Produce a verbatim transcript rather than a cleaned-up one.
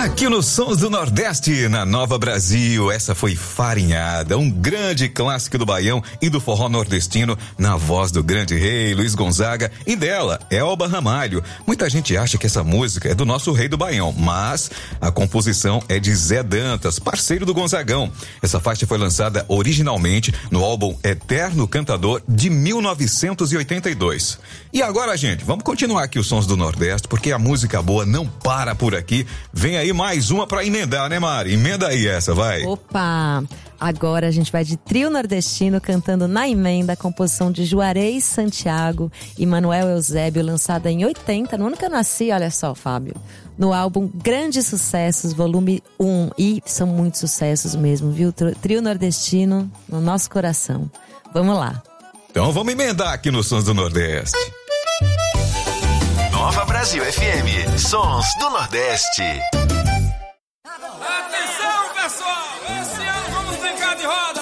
Aqui nos Sons do Nordeste, na Nova Brasil, essa foi Farinhada, um grande clássico do baião e do forró nordestino, na voz do grande rei Luiz Gonzaga e dela, Elba Ramalho. Muita gente acha que essa música é do nosso rei do baião, mas a composição é de Zé Dantas, parceiro do Gonzagão. Essa faixa foi lançada originalmente no álbum Eterno Cantador de mil novecentos e oitenta e dois. E agora, gente, vamos continuar aqui os Sons do Nordeste, porque a música boa não para por aqui. Vem aí mais uma pra emendar, né, Mari? Emenda aí essa, vai. Opa! Agora a gente vai de trio nordestino cantando na emenda a composição de Juarez Santiago e Manuel Eusébio, lançada em oitenta, no ano que eu nasci, olha só, Fábio. No álbum Grandes Sucessos, volume um. E são muitos sucessos mesmo, viu? Trio nordestino no nosso coração. Vamos lá. Então vamos emendar aqui nos Sons do Nordeste. Nova Brasil F M, Sons do Nordeste. Atenção, pessoal! Esse ano vamos brincar de roda!